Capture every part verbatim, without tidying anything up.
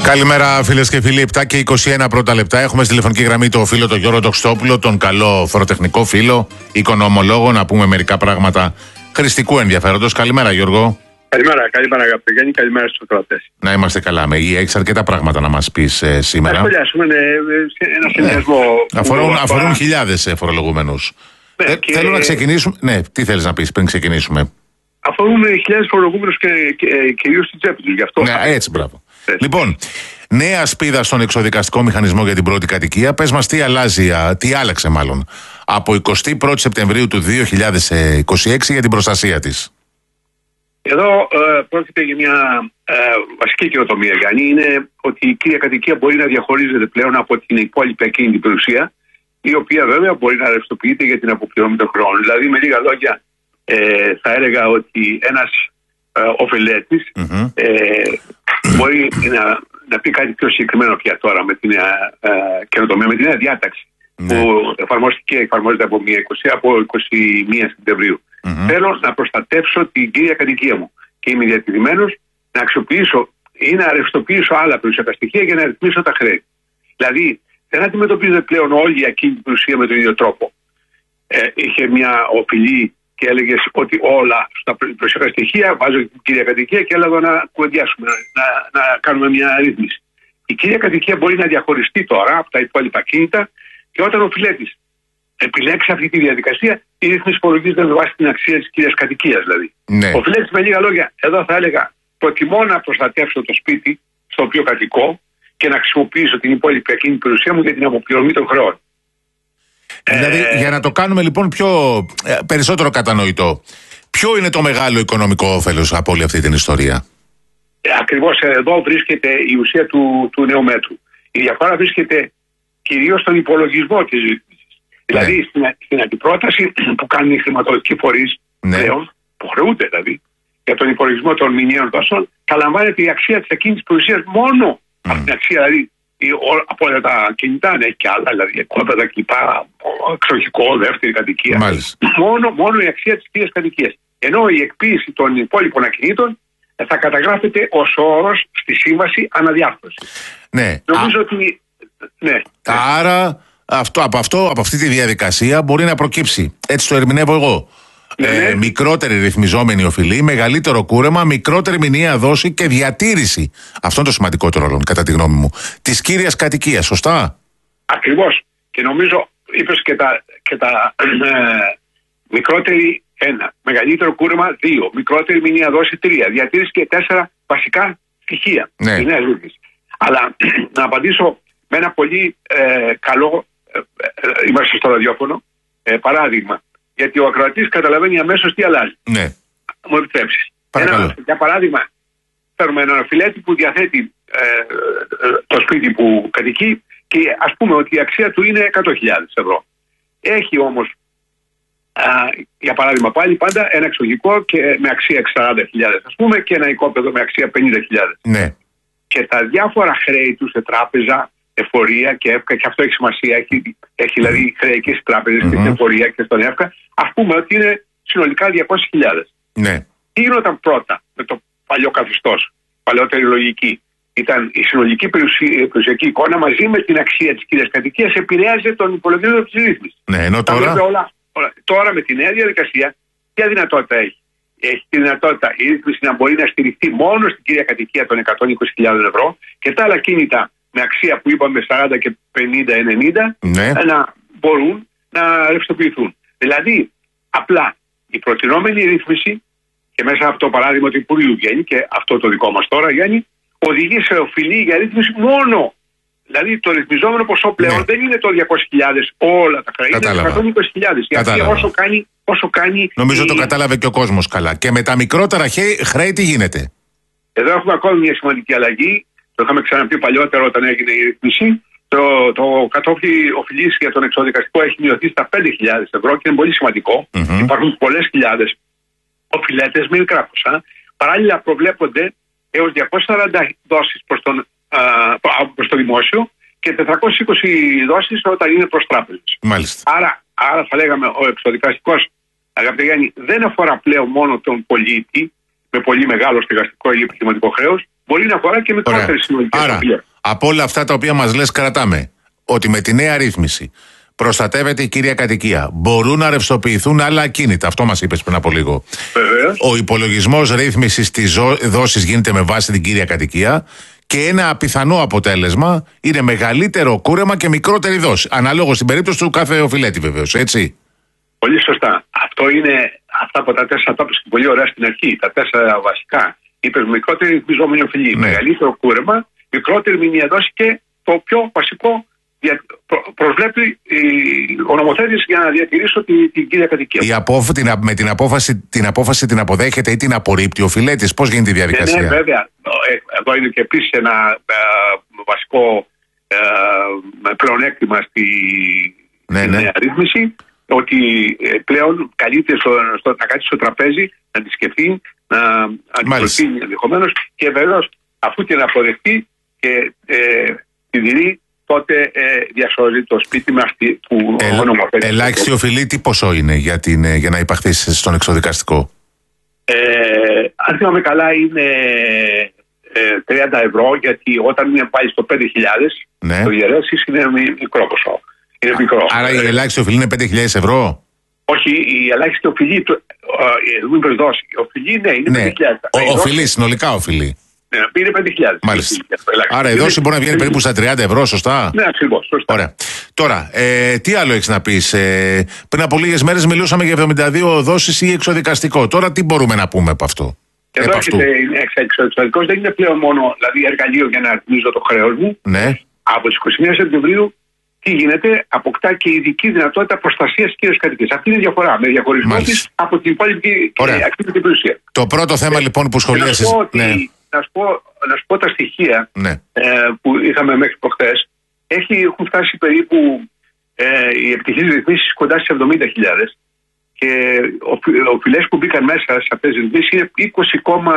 Καλημέρα φίλες και φίλοι, επτά και είκοσι ένα πρώτα λεπτά. Έχουμε στη τηλεφωνική γραμμή τον φίλο τον Γιώργο Τοξτόπουλο, τον καλό φοροτεχνικό φίλο, οικονομολόγο, να πούμε μερικά πράγματα χρηστικού ενδιαφέροντος. Καλημέρα Γιώργο. Καλημέρα, καλημέρα αγαπητέ Γιάννη, καλημέρα στους ακροατές. Να είμαστε καλά. Με υγεία, έχεις αρκετά πράγματα να μας πεις ε, σήμερα. Να σχολιάσουμε ναι, ένα συνδυασμό. Ναι. Αφορούν, που... αφορούν χιλιάδες ε, φορολογούμενους. Ναι, ε, και... Θέλω να ξεκινήσουμε. Ναι, τι θέλεις να πεις πριν ξεκινήσουμε. Αφορούν χιλιάδες φορολογούμενους και, και, και κυρίως στην τσέπη τους. Γι' αυτό. Ναι, έτσι, μπράβο. Έτσι. Λοιπόν, νέα σπίδα στον εξοδικαστικό μηχανισμό για την πρώτη κατοικία. Πες μας τι αλλάζει, τι άλλαξε μάλλον από εικοστή πρώτη Σεπτεμβρίου του δύο χιλιάδες είκοσι έξι για την προστασία της. Εδώ ε, πρόκειται για μια ε, βασική καινοτομία, Γιάννη. Είναι ότι η κύρια κατοικία μπορεί να διαχωρίζεται πλέον από την υπόλοιπη ακίνητη περιουσία, η οποία βέβαια μπορεί να ρευστοποιείται για την αποπληρωμή των χρόνων. Δηλαδή, με λίγα λόγια, ε, θα έλεγα ότι ένας ε, οφειλέτης mm-hmm. ε, μπορεί να, να πει κάτι πιο συγκεκριμένο πια τώρα με την ε, ε, καινοτομία, με την νέα διάταξη mm-hmm. που εφαρμόστηκε, εφαρμόζεται από, είκοσι, από εικοστή πρώτη Σεπτεμβρίου. Mm-hmm. Θέλω να προστατεύσω την κύρια κατοικία μου και είμαι διατηρημένος να αξιοποιήσω ή να ρευστοποιήσω άλλα περιουσιακά στοιχεία για να ρυθμίσω τα χρέη. Δηλαδή, δεν αντιμετωπίζεται πλέον όλη η ακίνητη περιουσία με τον ίδιο τρόπο. Ε, είχε μια οφειλή και έλεγε ότι όλα στα περιουσιακά στοιχεία βάζω την κύρια κατοικία και έλεγα να κουβεντιάσουμε, να, να, να κάνουμε μια ρύθμιση. Η κύρια κατοικία μπορεί να διαχωριστεί τώρα από τα υπόλοιπα ακίνητα και όταν ο οφειλέτης επιλέξει αυτή τη διαδικασία, η ρύθμιση υπολογίζεται με βάση την αξία της κύριας κατοικίας δηλαδή. Ναι. Ο οφειλέτης, με λίγα λόγια, εδώ θα έλεγα: προτιμώ να προστατεύσω το σπίτι στο οποίο κατοικώ και να χρησιμοποιήσω την υπόλοιπη ακίνητη περιουσία μου για την αποπληρωμή των χρεών. Δηλαδή, ε... για να το κάνουμε λοιπόν πιο περισσότερο κατανοητό, ποιο είναι το μεγάλο οικονομικό όφελος από όλη αυτή την ιστορία? Ε, ακριβώς εδώ βρίσκεται η ουσία του, του νέου μέτρου. Η διαφορά βρίσκεται κυρίως στον υπολογισμό της ρύθμισης. Δηλαδή, ναι. στην, στην αντιπρόταση που κάνουν οι χρηματοδοτικοί φορείς ναι. πλέον, που χρεούνται δηλαδή, για τον υπολογισμό των μηνιαίων δόσεων, θα λαμβάνεται η αξία της ακίνητης περιουσίας μόνο mm. από την αξία, δηλαδή η, ο, από όλα τα κινητά, ναι, και άλλα, δηλαδή εκόπεδα κλπ, εξοχικό, δεύτερη κατοικία. Μόνο, μόνο η αξία της κύριας κατοικίας. Ενώ η εκποίηση των υπόλοιπων ακινήτων θα καταγράφεται ως όρος στη σύμβαση αναδιάρθρωση. Ναι. Νομίζω Α... ότι. Ναι. Άρα. Αυτό, από, αυτό, από αυτή τη διαδικασία μπορεί να προκύψει, έτσι το ερμηνεύω εγώ, ναι. ε, μικρότερη ρυθμιζόμενη οφειλή, μεγαλύτερο κούρεμα, μικρότερη μηνιαία δόση και διατήρηση, αυτό είναι το σημαντικότερο ρόλο κατά τη γνώμη μου, της κύριας κατοικίας, σωστά? Ακριβώς, και νομίζω είπες και τα, και τα ε, μικρότερη ένα, μεγαλύτερο κούρεμα δύο, μικρότερη μηνιαία δόση τρία, διατήρηση και τέσσερα βασικά στοιχεία. Ναι. Είναι Αλλά να απαντήσω με ένα πολύ ε, καλό, ε, ε, είμαστε στο ραδιόφωνο, ε, παράδειγμα. Γιατί ο ακροατής καταλαβαίνει αμέσως τι αλλάζει. Ναι. Μου επιτρέψεις. Ένα, για παράδειγμα, φέρουμε έναν οφειλέτη που διαθέτει ε, ε, το σπίτι που κατοικεί και ας πούμε ότι η αξία του είναι εκατό χιλιάδες ευρώ. Έχει όμως, α, για παράδειγμα πάλι πάντα, ένα εξοχικό και με αξία σαράντα χιλιάδες ας πούμε και ένα οικόπεδο με αξία πενήντα χιλιάδες. Ναι. Και τα διάφορα χρέη του σε τράπεζα, εφορία και εύκα, και αυτό έχει σημασία, έχει, έχει δηλαδή χρέη και στις τράπεζες mm-hmm. και στην εφορία και στον εύκα, ας πούμε ότι είναι συνολικά διακόσιες χιλιάδες. Ναι. Τι γινόταν πρώτα με το παλιό καθεστώς, παλαιότερη λογική? Ήταν η συνολική περιουσιακή εικόνα μαζί με την αξία της κύριας κατοικίας επηρέαζε τον υπολογισμό της ρύθμισης. Ναι, ενώ τώρα... Όλα, όλα. Τώρα με τη νέα διαδικασία, ποια δυνατότητα έχει? Έχει τη δυνατότητα η ρύθμιση να μπορεί να στηριχτεί μόνο στην κύρια κατοικία των εκατόν είκοσι χιλιάδες ευρώ και τα άλλα κίνητα με αξία που είπαμε σαράντα και πενήντα ενενήντα ναι. να μπορούν να ρευστοποιηθούν. Δηλαδή, απλά η προτινόμενη ρύθμιση και μέσα από το παράδειγμα του Υπουργείου βγαίνει και αυτό το δικό μας τώρα, Γιάννη, οδηγεί σε οφειλή για ρύθμιση μόνο. Δηλαδή το ρυθμιζόμενο ποσό πλέον ναι. δεν είναι το διακόσιες χιλιάδες όλα τα χρέη, είναι εκατόν είκοσι χιλιάδες. Γιατί όσο κάνει, όσο κάνει. Νομίζω η... το κατάλαβε και ο κόσμος καλά. Και με τα μικρότερα χρέη τι γίνεται? Εδώ έχουμε ακόμη μια σημαντική αλλαγή. Το είχαμε ξαναπεί παλιότερα όταν έγινε η ρύθμιση. Το, το κατόφλι οφειλής για τον εξοδικαστικό έχει μειωθεί στα πέντε χιλιάδες ευρώ και είναι πολύ σημαντικό. Mm-hmm. Υπάρχουν πολλές χιλιάδες οφειλέτες με μικρά ποσά. Παράλληλα προβλέπονται έως διακόσιες σαράντα δόσεις προς, τον, α, προς το δημόσιο και τετρακόσιες είκοσι δόσεις όταν είναι προς τράπεζες. Μάλιστα. Άρα, άρα θα λέγαμε ο εξοδικαστικός, αγαπητέ Γιάννη, δεν αφορά πλέον μόνο τον πολίτη με πολύ μεγάλο στεγαστικό ή επιχειρηματικό χρέος, μπορεί να αφορά και μικρότερες συνολικές οφειλές. Άρα, από όλα αυτά τα οποία μας λες κρατάμε ότι με τη νέα ρύθμιση προστατεύεται η κύρια κατοικία. Μπορούν να ρευστοποιηθούν άλλα ακίνητα. Αυτό μας είπες πριν από λίγο. Βεβαίως. Ο υπολογισμός ρύθμισης της δόσης γίνεται με βάση την κύρια κατοικία και ένα πιθανό αποτέλεσμα είναι μεγαλύτερο κούρεμα και μικρότερη δόση. Αναλόγως στην περίπτωση του κάθε οφειλέτη, βεβαίως. Έτσι. Πολύ σωστά. Αυτό είναι αυτά από τα τέσσερα, τα είπες πολύ ωραία στην αρχή. Τα τέσσερα βασικά. Είπες μικρότερη ρυθμιζόμενη οφειλή. Ναι. Μεγαλύτερο κούρεμα, μικρότερη μηνιαία δόση και το πιο βασικό. Προσβλέπει ο νομοθέτης για να διατηρήσει την, την κύρια κατοικία. Η απόφα, την, με την απόφαση, την απόφαση την αποδέχεται ή την απορρίπτει ο οφειλέτης. Πώς γίνεται η διαδικασία? Ναι, ναι, βέβαια. Εδώ είναι και επίσης ένα ε, βασικό ε, πλεονέκτημα στη ναι, στη ναι. νέα ρύθμιση, ότι ε, πλέον καλείται στο, στο, να κάτσει στο τραπέζι, να τη σκεφτεί, να αντιπροσύνει ενδεχομένως και βεβαίως αφού την αποδεχτεί και ε, τη δειρεί, τότε ε, διασώζει το σπίτι με αυτή που ε, ο νομοθέτης. Ελάχιστη οφειλή τι ποσό είναι για, την, για να υπαχθείς στον εξοδικαστικό? Ε, αν θυμάμαι καλά είναι ε, τριάντα ευρώ, γιατί όταν είναι πάλι στο πέντε χιλιάδες ναι. το διαιρέσεις είναι μικρό ποσό. Είναι μικρό. Άρα η ελάχιστη οφειλή είναι πέντε χιλιάδες ευρώ? Όχι, η ελάχιστη οφειλή, δεν είπες δόση. Η οφειλή ναι, είναι ναι. πέντε χιλιάδες. Ο, οφειλή, συνολικά οφειλή. Ναι, είναι πέντε χιλιάδες. Μάλιστα. Άρα η δόση μπορεί να βγαίνει περίπου στα τριάντα ευρώ, σωστά? Ναι, ακριβώς. Σωστά. Ωραία. Τώρα, ε, τι άλλο έχεις να πεις? Ε, πριν από λίγες μέρες μιλούσαμε για εβδομήντα δύο δόσεις ή εξοδικαστικό. Τώρα τι μπορούμε να πούμε από αυτό? Εδώ έχετε εξοδικαστικός, δεν είναι πλέον μόνο δηλαδή, εργαλείο για να ρυθμίζω το χρέος μου. Ναι. Από τις είκοσι μία Σεπτεμβρίου, τι γίνεται, αποκτά και ειδική δυνατότητα προστασίας της κύριας κατοικίας. Αυτή είναι η διαφορά. Με διαχωρισμό της από την υπόλοιπη ακτивική περιουσία. Το πρώτο θέμα λοιπόν που σχολίασες. Ναι. Να σου πω, να σου πω τα στοιχεία ναι. ε, που είχαμε μέχρι προχθές. Έχουν φτάσει περίπου ε, οι επιτυχείς ρυθμίσεις κοντά στις εβδομήντα χιλιάδες και οι οφειλές που μπήκαν μέσα σε αυτές τις ρυθμίσεις είναι είκοσι κόμμα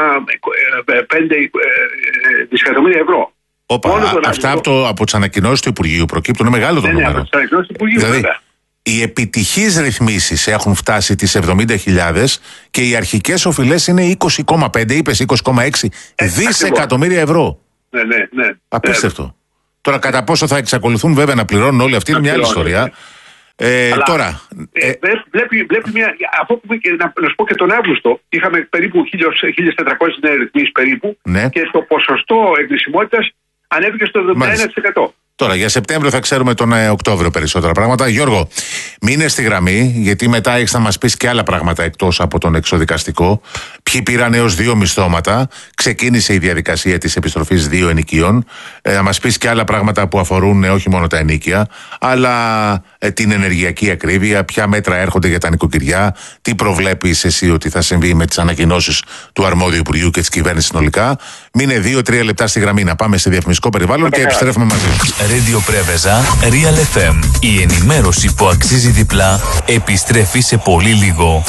πέντε δισεκατομμύρια ευρώ. Όπα, α, αυτά από, το, από τις ανακοινώσεις του Υπουργείου προκύπτουν, είναι μεγάλο το ναι, νούμερο. Ναι, από τις ανακοινώσεις του Υπουργείου, δηλαδή, βέβαια. Οι επιτυχείς ρυθμίσεις έχουν φτάσει τις εβδομήντα χιλιάδες και οι αρχικές οφειλές είναι είκοσι κόμμα πέντε, είπες είκοσι κόμμα έξι ε, δισεκατομμύρια ευρώ. Ναι, ναι, ναι. Απίστευτο. Ναι. Τώρα κατά πόσο θα εξακολουθούν βέβαια να πληρώνουν όλοι αυτοί είναι μια άλλη ιστορία. Ναι. Ε, Αλλά, τώρα. Ε, βλέπει, βλέπει μια. Αυτό που και, να, να σου πω και τον Αύγουστο είχαμε περίπου χίλιες τετρακόσιες νέες ρυθμίσεις περίπου ναι. και το ποσοστό εκκρισιμότητας ανέβηκε στο εβδομήντα ένα τοις εκατό. Τώρα για Σεπτέμβριο θα ξέρουμε τον ε, Οκτώβριο περισσότερα πράγματα. Γιώργο, μείνε στη γραμμή, γιατί μετά έχεις να μας πεις και άλλα πράγματα εκτός από τον εξοδικαστικό. Ποιοι πήραν έως δύο μισθώματα. Ξεκίνησε η διαδικασία της επιστροφής δύο ενοικίων. Ε, να μας πεις και άλλα πράγματα που αφορούν ε, όχι μόνο τα ενοίκια, αλλά ε, την ενεργειακή ακρίβεια, ποια μέτρα έρχονται για τα νοικοκυριά, τι προβλέπεις εσύ ότι θα συμβεί με τις ανακοινώσεις του αρμόδιου Υπουργείου και της κυβέρνησης συνολικά. Μείνε δύο-τρία λεπτά στη γραμμή να πάμε σε διαφημιστικό περιβάλλον και επιστρέφουμε μαζί. Radio Πρέβεζα, Real εφ εμ. Η ενημέρωση που αξίζει διπλά επιστρέφει σε πολύ λίγο.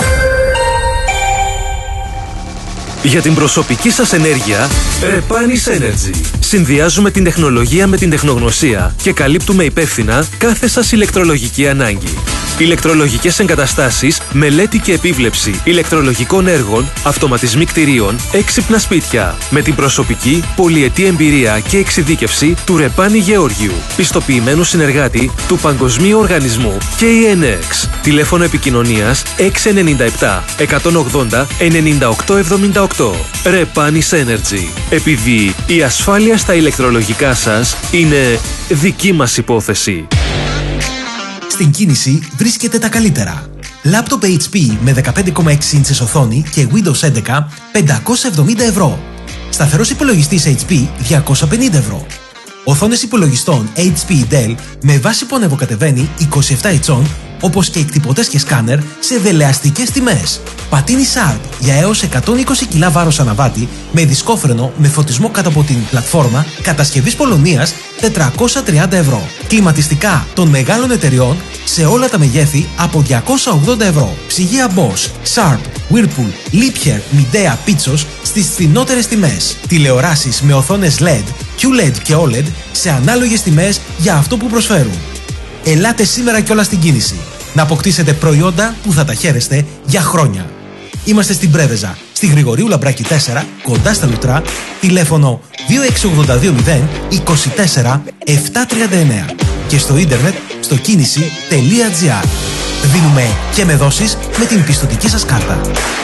Για την προσωπική σας ενέργεια, Repanis Energy. Συνδυάζουμε την τεχνολογία με την τεχνογνωσία και καλύπτουμε υπεύθυνα κάθε σας ηλεκτρολογική ανάγκη. Ηλεκτρολογικές εγκαταστάσεις, μελέτη και επίβλεψη ηλεκτρολογικών έργων, αυτοματισμοί κτηρίων, έξυπνα σπίτια. Με την προσωπική, πολυετή εμπειρία και εξειδίκευση του Ρεπάνι Γεώργιου, πιστοποιημένου συνεργάτη του Παγκοσμίου Οργανισμού και η ΕΝΕΞ. Τηλέφωνο επικοινωνίας έξι εννιά επτά εκατόν ογδόντα ενενήντα οκτώ εβδομήντα οκτώ. Repanis Energy. Επειδή η ασφάλεια στα ηλεκτρολογικά σας είναι δική μας υπόθεση. Στην κίνηση βρίσκεται τα καλύτερα. Λάπτοπ έιτς πι με δεκαπέντε κόμμα έξι ίντσες οθόνη και Windows έντεκα πεντακόσια εβδομήντα ευρώ. Σταθερός υπολογιστής έιτς πι διακόσια πενήντα ευρώ. Οθόνες υπολογιστών έιτς πι Dell με βάση που ανεβοκατεβαίνει είκοσι επτά ιντσών, όπως και εκτυπωτές και σκάνερ σε δελεαστικές τιμές. Πατίνι Sharp για έως εκατόν είκοσι κιλά βάρος αναβάτη με δισκόφρενο με φωτισμό κάτω από την πλατφόρμα κατασκευής Πολωνίας τετρακόσια τριάντα ευρώ. Κλιματιστικά των μεγάλων εταιριών σε όλα τα μεγέθη από διακόσια ογδόντα ευρώ. Ψυγεία Bosch, Sharp, Whirlpool, Liebherr, Midea, Pitsos στις φθηνότερες τιμές. Τηλεοράσεις με οθόνες ελ ι ντι, κιου ελ ι ντι και ο ελ ι ντι σε ανάλογες τιμές για αυτό που προσφέρουν. Ελάτε σήμερα κιόλας στην κίνηση να αποκτήσετε προϊόντα που θα τα χαίρεστε για χρόνια. Είμαστε στην Πρέβεζα, Στη Γρηγορίου Λαμπράκη τέσσερα, κοντά στα Λουτρά, τηλέφωνο δύο έξι ογδόντα δύο μηδέν είκοσι τέσσερα επτακόσια τριάντα εννέα και στο ίντερνετ στο κίνηση τελεία τζι άρ. Δίνουμε και με δόσεις με την πιστωτική σας κάρτα.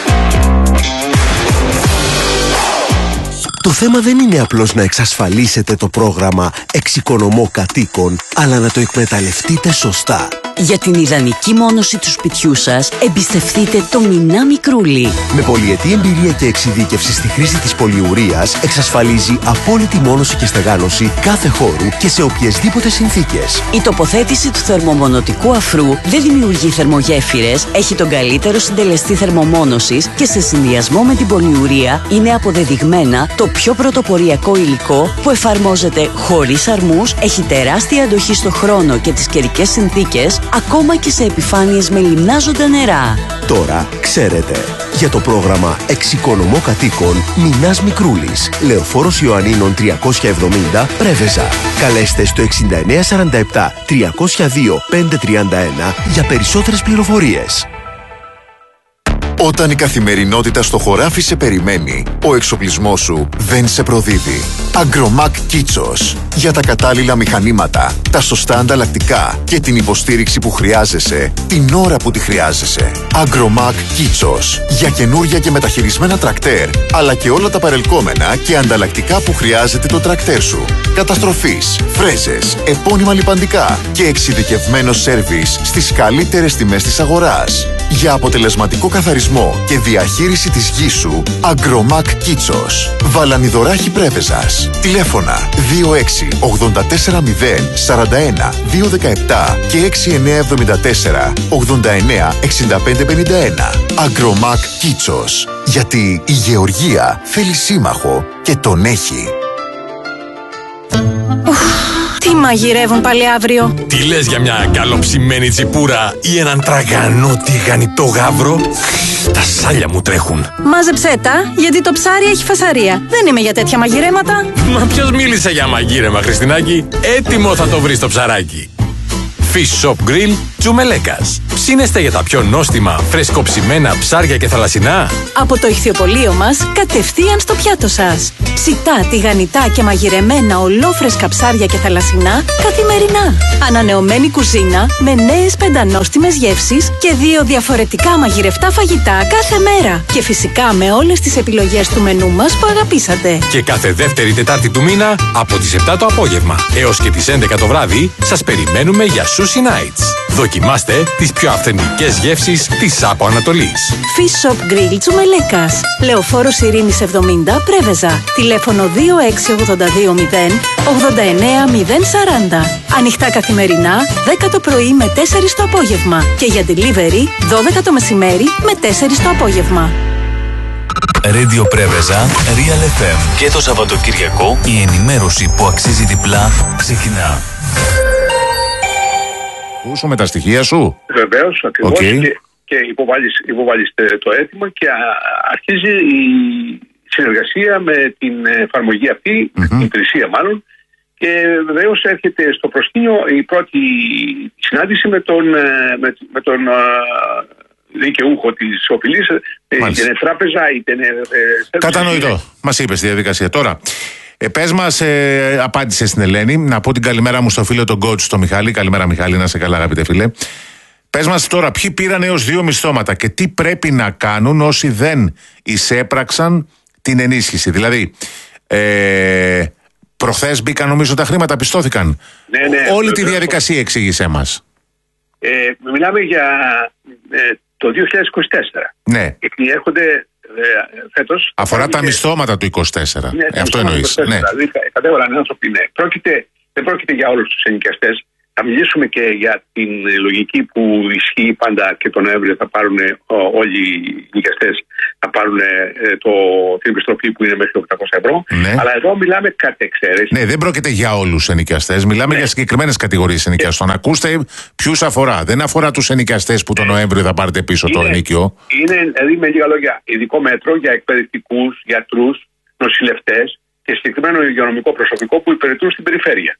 Το θέμα δεν είναι απλώς να εξασφαλίσετε το πρόγραμμα Εξοικονομώ Κατοίκων, αλλά να το εκμεταλλευτείτε σωστά. Για την ιδανική μόνωση του σπιτιού σας, εμπιστευτείτε το Μινά Μικρούλι. Με πολυετή εμπειρία και εξειδίκευση στη χρήση της πολυουρίας, εξασφαλίζει απόλυτη μόνωση και στεγάνωση κάθε χώρου και σε οποιασδήποτε συνθήκες. Η τοποθέτηση του θερμομονωτικού αφρού δεν δημιουργεί θερμογέφυρες, έχει τον καλύτερο συντελεστή θερμομόνωσης και σε συνδυασμό με την πολυουρία είναι αποδεδειγμένα το πιο πρωτοποριακό υλικό που εφαρμόζεται χωρίς αρμούς, έχει τεράστια αντοχή στο χρόνο και τις καιρικές συνθήκες, ακόμα και σε επιφάνειες με λιμνάζοντα νερά. Τώρα ξέρετε. Για το πρόγραμμα Εξοικονομώ Κατοίκων, Μινάς Μικρούλης, Λεωφόρος Ιωαννίνων τριακόσια εβδομήντα, Πρέβεζα. Καλέστε στο εξήντα εννέα σαράντα επτά τριακόσια δύο πεντακόσια τριάντα ένα για περισσότερες πληροφορίες. Όταν η καθημερινότητα στο χωράφι σε περιμένει, ο εξοπλισμός σου δεν σε προδίδει. Agromac Kitsos. Για τα κατάλληλα μηχανήματα, τα σωστά ανταλλακτικά και την υποστήριξη που χρειάζεσαι, την ώρα που τη χρειάζεσαι. Agromac Kitsos. Για καινούρια και μεταχειρισμένα τρακτέρ, αλλά και όλα τα παρελκόμενα και ανταλλακτικά που χρειάζεται το τρακτέρ σου. Καταστροφής, φρέζες, επώνυμα λιπαντικά και εξειδικευμένο σέρβις στις καλύτερες τιμές της αγοράς. Για αποτελεσματικό καθαρισμό και διαχείριση της γης σου, Agromac Kitsos. Βαλανιδωράχη Πρέβεζας. Τηλέφωνα δύο έξι ογδόντα τέσσερα μηδέν σαράντα ένα δύο δεκαεπτά και έξι εννέα εβδομήντα τέσσερα ογδόντα εννέα εξήντα πέντε πενήντα ένα. Agromac Kitsos. Γιατί η γεωργία θέλει σύμμαχο και τον έχει. Τι μαγειρεύουν πάλι αύριο? Τι λες για μια καλοψημένη τσιπούρα ή έναν τραγανό τηγανιτό γάβρο? Τα σάλια μου τρέχουν. Μάζεψέ τα, γιατί το ψάρι έχει φασαρία. Δεν είμαι για τέτοια μαγειρέματα. Μα ποιος μίλησε για μαγείρεμα, Χριστινάκη? Έτοιμο θα το βρεις το ψαράκι. Fish Shop Grill Τσουμελέκας. Ψήνεστε για τα πιο νόστιμα, φρεσκοψημένα ψάρια και θαλασσινά? Από το ηχθιοπωλείο μας, κατευθείαν στο πιάτο σας. Ψητά, τηγανιτά και μαγειρεμένα ολόφρεσκα ψάρια και θαλασσινά καθημερινά. Ανανεωμένη κουζίνα με νέες πεντανόστιμες γεύσεις και δύο διαφορετικά μαγειρευτά φαγητά κάθε μέρα. Και φυσικά με όλες τις επιλογές του μενού μας που αγαπήσατε. Και κάθε δεύτερη Τετάρτη του μήνα από τις επτά το απόγευμα έως και τις έντεκα το βράδυ σας περιμένουμε για Sushi Nights. Δοκιμάστε τις πιο αυθεντικές γεύσεις της Άπο Ανατολής. Fish Shop Grill Τσουμελέκας. Λεωφόρος Ειρήνης εβδομήντα, Πρέβεζα. Τηλέφωνο δύο έξι ογδόντα δύο μηδέν ογδόντα εννέα μηδέν σαράντα. Ανοιχτά καθημερινά, δέκα το πρωί με τέσσερα το απόγευμα. Και για delivery, δώδεκα το μεσημέρι με τέσσερα το απόγευμα. Radio Πρέβεζα, Real εφ εμ. Και το Σαββατοκυριακό η ενημέρωση που αξίζει διπλά ξεκινά. Ακούσω με τα στοιχεία σου. Βεβαίως, ακριβώς. Okay. Και, και υποβάλλεις, υποβάλλεις το αίτημα και α, αρχίζει η συνεργασία με την εφαρμογή αυτή, mm-hmm. την υπηρεσία μάλλον. Και βεβαίως έρχεται στο προσκήνιο η πρώτη συνάντηση με τον, με, με τον δικαιούχο της οφειλής, είτε είναι τράπεζα είτε είναι... Κατανοητό. Μας είπες τη διαδικασία. Τώρα, ε, πες μας, ε, απάντησε στην Ελένη, να πω την καλημέρα μου στο φίλο τον coach, στο Μιχάλη. Καλημέρα Μιχάλη, να είσαι καλά αγαπητέ φίλε. Πες μας τώρα, ποιοι πήραν έως δύο μισθώματα και τι πρέπει να κάνουν όσοι δεν εισέπραξαν την ενίσχυση. Δηλαδή, ε, προχθές μπήκαν νομίζω τα χρήματα, πιστώθηκαν. Ναι, ναι, Όλη ναι, τη διαδικασία εξήγησέ μας. Ε, μιλάμε για ε, το δύο χιλιάδες είκοσι τέσσερα. Ναι. Γιατί έρχονται ε, φέτος... Αφορά τα μισθώματα του είκοσι τέσσερα. Ναι, ε, αυτό εννοείς. Ναι. Δηλαδή κατέβαλαν άνθρωποι, ναι. Πρόκειται, δεν πρόκειται για όλους τους ενοικιαστές. Θα μιλήσουμε και για την λογική που ισχύει πάντα και τον Νοέμβριο θα πάρουν ο, όλοι οι νοικιαστές, θα πάρουν ε, το, την επιστροφή που είναι μέχρι οκτακόσια ευρώ. Ναι. Αλλά εδώ μιλάμε κατ' εξαίρεση. Ναι, δεν πρόκειται για όλους τους ενοικιαστές. Μιλάμε ναι. για συγκεκριμένες κατηγορίες ενοικιαστών. Ναι. Ακούστε ποιους αφορά. Δεν αφορά τους ενοικιαστές που τον Νοέμβριο θα πάρετε πίσω είναι, το ενοίκιο. Είναι, δηλαδή, με λίγα λόγια, ειδικό μέτρο για εκπαιδευτικούς, γιατρούς, νοσηλευτές και συγκεκριμένο υγειονομικό προσωπικό που υπηρετούν στην περιφέρεια.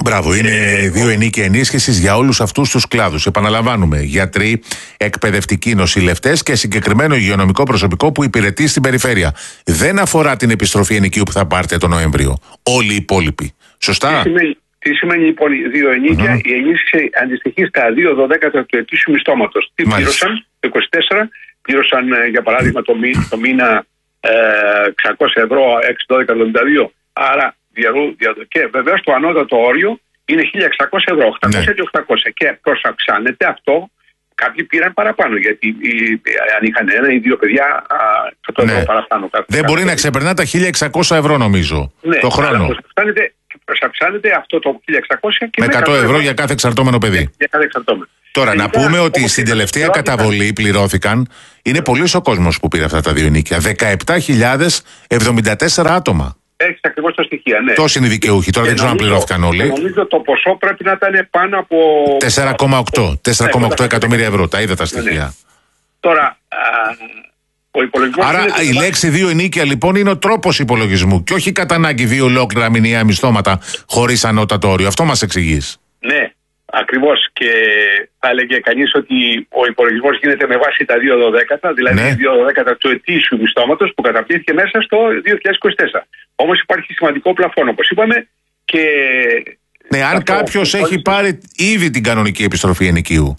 Μπράβο, είναι ε, δύο ενίκια ενίσχυσης για όλους αυτούς τους κλάδους. Επαναλαμβάνουμε, γιατροί, εκπαιδευτικοί, νοσηλευτές και συγκεκριμένο υγειονομικό προσωπικό που υπηρετεί στην περιφέρεια. Δεν αφορά την επιστροφή ενοικίου που θα πάρετε τον Νοέμβριο. Όλοι οι υπόλοιποι. Σωστά. Τι σημαίνει, τι σημαίνει λοιπόν δύο ενίκια? Mm-hmm. Η ενίσχυση αντιστοιχεί στα δύο δωδέκατα του ετήσιου μισθώματος. Τι πλήρωσαν το είκοσι τέσσερα, πλήρωσαν για παράδειγμα το, μήνα, το μήνα ε, εξακόσια ευρώ, έξι δώδεκα εβδομήντα δύο. Άρα διαρού, διαρού, και βεβαίως το ανώτατο όριο είναι χίλια εξακόσια ευρώ, οκτακόσια και οκτακόσια. Και προσαυξάνεται αυτό. Κάποιοι πήραν παραπάνω, γιατί η, αν είχαν ένα ή δύο παιδιά, θα το ναι. ευρώ παραπάνω. Κάθε, Δεν κάθε μπορεί παιδί. να ξεπερνά τα χίλια εξακόσια ευρώ, νομίζω, ναι, το χρόνο. Προσαυξάνεται, προσαυξάνεται αυτό το χίλια εξακόσια και με εκατό ευρώ για κάθε εξαρτώμενο παιδί. Για κάθε εξαρτώμενο. Τώρα, να πούμε ότι στην τελευταία καταβολή πληρώθηκαν, είναι πολύς ο κόσμος που πήρε αυτά τα δύο ενίκια. δεκαεπτά χιλιάδες εβδομήντα τέσσερα άτομα. Έχεις ακριβώς τα στοιχεία, ναι. Τόσοι είναι οι δικαιούχοι, τώρα δεν ξέρω αν πληρώθηκαν όλοι. Νομίζω το ποσό πρέπει να ήταν πάνω από τέσσερα κόμμα οκτώ εκατομμύρια ευρώ. Τα είδα τα στοιχεία. Ναι. Τώρα, α, ο υπολογισμός. Άρα η είναι... λέξη δύο ενίκια λοιπόν είναι ο τρόπος υπολογισμού και όχι κατά ανάγκη δύο ολόκληρα μηνιαία μισθώματα χωρίς ανώτατο όριο. Αυτό μας εξηγείς. Ναι. Ακριβώς, και θα έλεγε κανείς ότι ο υπολογισμός γίνεται με βάση τα δύο δωδέκατα, δηλαδή ναι. δύο δωδέκατα του ετήσιου μισθώματος που καταπλήθηκε μέσα στο δύο χιλιάδες είκοσι τέσσερα. Όμως υπάρχει σημαντικό πλαφόν, όπως είπαμε, και... Ναι, αν κάποιος έχει πάρει ήδη την κανονική επιστροφή ενοικίου.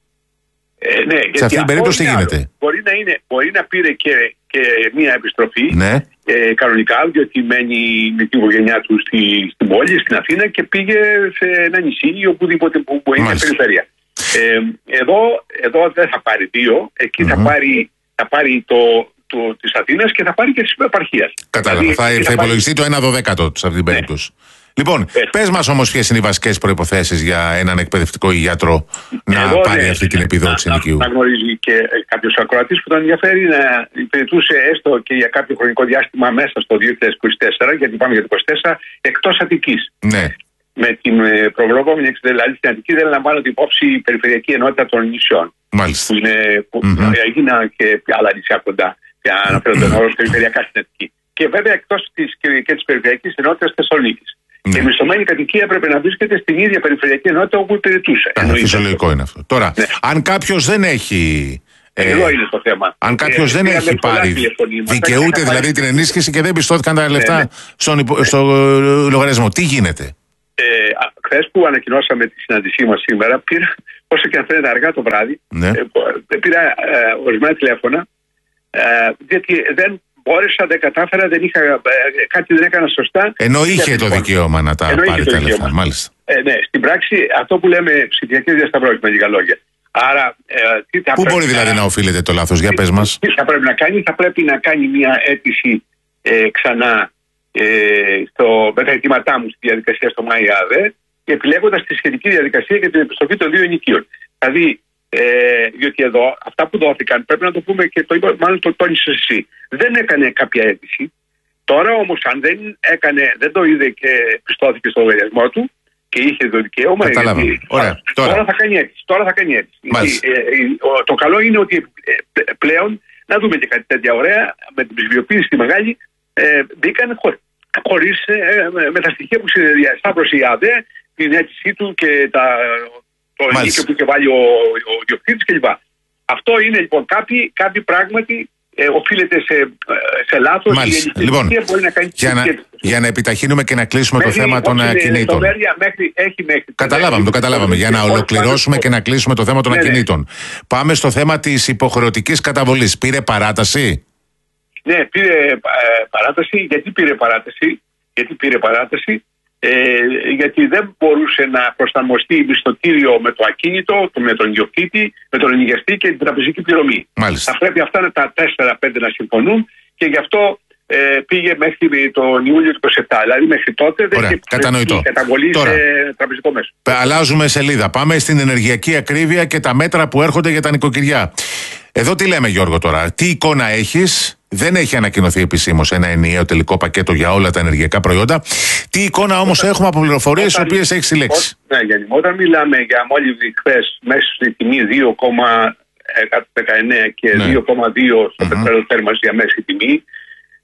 Ε, ναι, σε αυτήν την περίπτωση τι γίνεται? Μπορεί να, είναι, μπορεί να πήρε και, και μία επιστροφή ναι. ε, κανονικά, διότι μένει με την οικογένειά του στη, στην πόλη, στην Αθήνα, και πήγε σε ένα νησί ή οπουδήποτε που, που είναι περιφέρεια. Ε, εδώ, εδώ δεν θα πάρει δύο, εκεί mm-hmm. θα πάρει, θα πάρει το, το, της Αθήνας και θα πάρει και της επαρχίας. Κατάλαβα, δηλαδή, θα, θα, θα υπολογιστεί πάρει... το ένα δωδέκατο σε αυτήν την περίπτωση. Ναι. Λοιπόν, Πες. πες μας όμως ποιες είναι οι βασικές προϋποθέσεις για έναν εκπαιδευτικό γιατρό να Εδώ, πάρει ναι, αυτή την επιδότηση ενοικίου. Να, να γνωρίζει και κάποιος ακροατής που τον ενδιαφέρει να υπηρετούσε έστω και για κάποιο χρονικό διάστημα μέσα στο δύο χιλιάδες είκοσι τέσσερα, γιατί πάμε για το είκοσι τέσσερα, εκτός Αττικής. Ναι. Με την προβλεπόμενη δηλαδή στην Αττική δεν λαμβάνονται υπόψη η περιφερειακή ενότητα των νησιών. Μάλιστα. Που, είναι, που mm-hmm. έγιναν και άλλα νησιά κοντά. Και αναφέρονται mm-hmm. όρος περιφερειακά στην Αττική. Και βέβαια εκτός της, και, και της περιφερειακής ενότητας Θεσσαλονίκης. Ναι. Και η μισθωμένη κατοικία έπρεπε να βρίσκεται στην ίδια περιφερειακή ενότητα όπου υπηρετούσε. Φυσιολογικό είναι αυτό. Τώρα, ναι. αν κάποιος δεν έχει. Ε, Εδώ είναι το θέμα. Αν κάποιος ε, δεν έχει πάρει. Δικαιούται δηλαδή την ενίσχυση και δεν πιστώθηκαν τα λεφτά ναι, ναι. στον υπο, στο λογαριασμό. Τι γίνεται? Ε, Χθες που ανακοινώσαμε τη συνάντησή μας σήμερα, πήρα, όσο και αν φαίνεται αργά το βράδυ, ναι. ε, πήρα ε, ορισμένα τηλέφωνα, ε, γιατί δεν μπόρεσα, δεν κατάφερα, δεν είχα, ε, κάτι δεν έκανα σωστά. Ενώ είχε το δικαίωμα να τα πάρει τα λεφτά, μάλιστα. Ε, ναι, στην πράξη αυτό που λέμε ψηφιακές διασταυρώσεις με λίγα λόγια. Άρα, ε, τι θα Πού μπορεί να... δηλαδή να οφείλεται το λάθος, για πες μας. Τι θα πρέπει να κάνει? Θα πρέπει να κάνει μια αίτηση ε, ξανά ε, στο, με τα αιτήματά μου στη διαδικασία στο ΜΑΙΑΔΕ, επιλέγοντας τη σχετική διαδικασία για την επιστροφή των δύο ενοικίων. Δηλαδή, ε, διότι εδώ αυτά που δόθηκαν, πρέπει να το πούμε και το είπα, μάλλον το τόνισες εσύ, δεν έκανε κάποια αίτηση. Τώρα όμως, αν δεν έκανε, δεν το είδε και πιστώθηκε στο λογαριασμό του και είχε το δικαίωμα. Καταλάβαμε. Γιατί, Ωραία. Τώρα. τώρα θα κάνει αίτηση. Τώρα θα κάνει αίτηση. Γιατί, ε, ε, το καλό είναι ότι ε, πλέον, να δούμε και κάτι τέτοια ωραία, με την ψηφιοποίηση τη μεγάλη, ε, μπήκαν χωρί, χωρίς, ε, με τα στοιχεία που συνδιασταύρωσε η ΑΔΕ, την αίτησή του και τα, το ενίκιο που είχε βάλει ο, ο, ο διοκτήτης κλπ. Αυτό είναι λοιπόν κάποιοι, κάποιοι πράγματι ε, οφείλεται σε, σε λάθος. Μάλιστα. Λοιπόν, μπορεί να κάνει για, να, για να επιταχύνουμε και να κλείσουμε μέχρι, το θέμα των ακινήτων. Μέχρι, έχει μέχρι, καταλάβαμε, το καταλάβαμε. Για να ολοκληρώσουμε και να κλείσουμε το θέμα των ναι, ακινήτων. Ναι. Πάμε στο θέμα της υποχρεωτικής καταβολής. Πήρε παράταση? Ναι, πήρε ε, παράταση. Γιατί πήρε παράταση? Γιατί πήρε παράταση. Ε, γιατί δεν μπορούσε να προσαρμοστεί μισθωτήριο με το ακίνητο, με τον ιδιοκτήτη, με τον ενοικιαστή και την τραπεζική πληρωμή. Μάλιστα. Θα πρέπει αυτά τα τέσσερα πέντε να συμφωνούν και γι' αυτό ε, πήγε μέχρι τον Ιούλιο του είκοσι επτά. Δηλαδή μέχρι τότε δεν είχε καταβολή Τώρα, σε τραπεζικό μέσο. Αλλάζουμε σελίδα. Πάμε στην ενεργειακή ακρίβεια και τα μέτρα που έρχονται για τα νοικοκυριά. Εδώ τι λέμε, Γιώργο, τώρα? Τι εικόνα έχεις? Δεν έχει ανακοινωθεί επισήμως ένα ενιαίο τελικό πακέτο για όλα τα ενεργειακά προϊόντα. Τι εικόνα όμως όταν, έχουμε από πληροφορίες τις οποίες έχει συλλέξει? Ναι, Γιάννη, όταν μιλάμε για μόλιβδη χθες μέσα στη τιμή δύο κόμμα δεκαεννέα και ναι. δύο κόμμα δύο στο mm-hmm. πετρέλαιο θέρμανσης για μέση τιμή,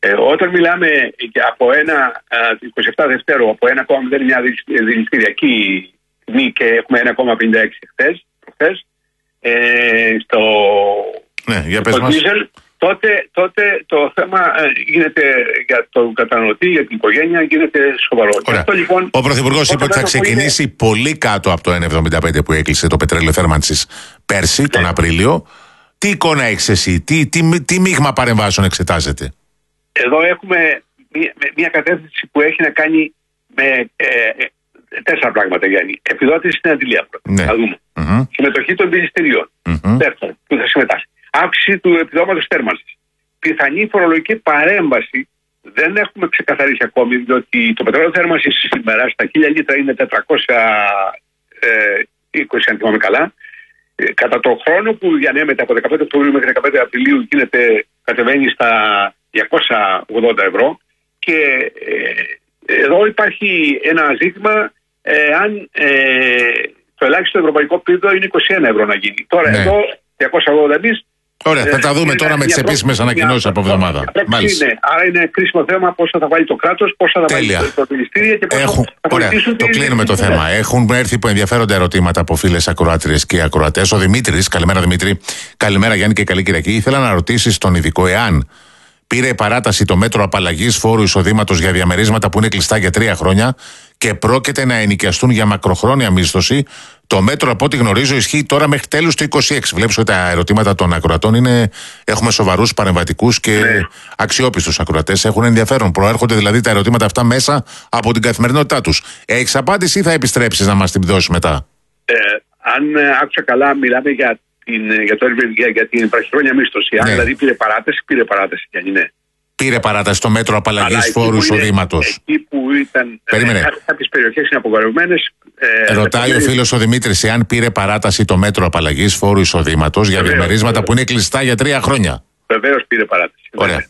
Ε, όταν μιλάμε από ένα είκοσι επτά Δευτέρου, από ένα κόμμα μηδέν εννιά δηληστηριακή τιμή και έχουμε ένα κόμμα πενήντα έξι χθες, προχθές, ε, στο, ναι, για στο δίζελ, τότε, τότε το θέμα ε, γίνεται για τον καταναλωτή, για την οικογένεια, γίνεται σοβαρό. Αυτό, λοιπόν, ο Πρωθυπουργός είπε ότι θα ξεκινήσει είναι... πολύ κάτω από το ένα εβδομήντα πέντε που έκλεισε το πετρέλαιο θέρμανσης πέρσι, ναι. τον Απρίλιο. Τι εικόνα έχεις εσύ, τι, τι, τι, τι μείγμα παρεμβάσεων εξετάζεται? Εδώ έχουμε μια, μια κατεύθυνση που έχει να κάνει με ε, ε, τέσσερα πράγματα, Γιάννη. Επιδότηση στην αντιλία, ναι. θα δούμε. Mm-hmm. Συμμετοχή των δηληστηρίων. Mm-hmm. Δεύτερον, που θα συμμετάσχει. Αύξηση του επιδόματος θέρμανσης. Πιθανή φορολογική παρέμβαση δεν έχουμε ξεκαθαρίσει ακόμη, διότι το πετρέλαιο θέρμανσης σήμερα στα χίλια λίτρα είναι τετρακόσια είκοσι, αν θυμάμαι καλά. Ε, κατά τον χρόνο που διανέμεται από δεκαπέντε Οκτωβρίου μέχρι δεκαπέντε Απριλίου γίνεται, κατεβαίνει στα διακόσια ογδόντα ευρώ και ε, εδώ υπάρχει ένα ζήτημα ε, αν ε, το ελάχιστο ευρωπαϊκό επίπεδο είναι είκοσι ένα ευρώ να γίνει. Τώρα ναι. εδώ διακόσια ογδόντα εμείς. Ωραία, θα τα δούμε ε, τώρα με τις επίσημες ανακοινώσεις από εβδομάδα. Είναι, άρα είναι κρίσιμο θέμα πόσο θα βάλει το κράτος, πόσο θα Τέλεια. βάλει το δηληστήρια και πόσο Έχουν, θα ωραία, το κλείνουμε το θέμα. Έχουν έρθει που ενδιαφέροντα ερωτήματα από φίλες ακροάτριες και ακροατές. Ο Δημήτρης, καλημέρα Δημήτρη, καλημέρα Γιάννη και καλή Κυριακή. Ήθελα να ρωτήσεις τον ειδικό εάν πήρε παράταση το μέτρο απαλλαγής φόρου εισοδήματος για διαμερίσματα που είναι κλειστά για τρία χρόνια και πρόκειται να ενοικιαστούν για μακροχρόνια μίσθωση. Το μέτρο, από ό,τι γνωρίζω, ισχύει τώρα μέχρι τέλους του είκοσι έξι. Βλέπεις ότι τα ερωτήματα των ακροατών είναι. Έχουμε σοβαρούς, παρεμβατικούς και ναι. αξιόπιστους ακροατές. Έχουν ενδιαφέρον. Προέρχονται δηλαδή τα ερωτήματα αυτά μέσα από την καθημερινότητά τους. Έχεις απάντηση ή θα επιστρέψεις να μας την δώσεις μετά? Ε, αν άκουσα καλά, μιλάμε για την, για το, για, για την βραχυχρόνια μίσθωση. Αν ναι. δηλαδή πήρε παράταση, πήρε παράταση κι αν είναι. Πήρε παράταση το μέτρο απαλλαγής φόρου εισοδήματος. Εκεί που ήταν. Περίμενε. Ε, κάποιες περιοχές είναι απογορευμένες. Ε, Ρωτάει ε, ο φίλος ο Δημήτρης εάν πήρε παράταση το μέτρο απαλλαγής φόρου εισοδήματος για διαμερίσματα που είναι κλειστά για τρία χρόνια. Βεβαίως πήρε παράταση. Ωραία.